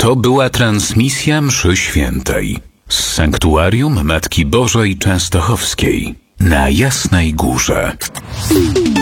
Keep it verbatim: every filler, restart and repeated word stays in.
To była transmisja mszy świętej z sanktuarium Matki Bożej Częstochowskiej na Jasnej Górze.